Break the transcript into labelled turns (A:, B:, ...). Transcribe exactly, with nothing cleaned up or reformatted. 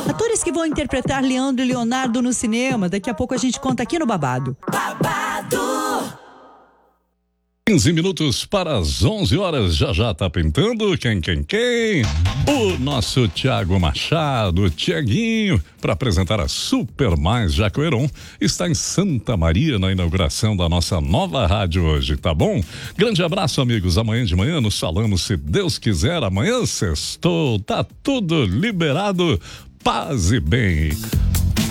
A: Atores que vão interpretar Leandro e Leonardo no cinema. Daqui a pouco a gente conta aqui no Babado.
B: Babado.
C: quinze minutos para as onze horas, já já tá pintando, quem, quem, quem? O nosso Tiago Machado, Tiaguinho, para apresentar a Super Mais Jacoeron, está em Santa Maria na inauguração da nossa nova rádio hoje, tá bom? Grande abraço, amigos, amanhã de manhã nos falamos, se Deus quiser, amanhã sextou, tá tudo liberado, paz e bem.